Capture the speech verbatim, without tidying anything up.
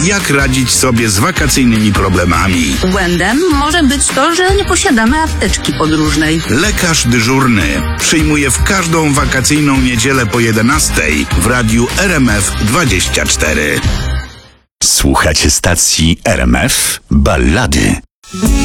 jak radzić sobie z wakacyjnymi problemami. Błędem może być to, że nie posiadamy apteczki podróżnej. Lekarz dyżurny przyjmuje w każdą wakacyjną niedzielę po jedenastej w radiu R M F dwadzieścia cztery. Słuchacie stacji R M F Ballady.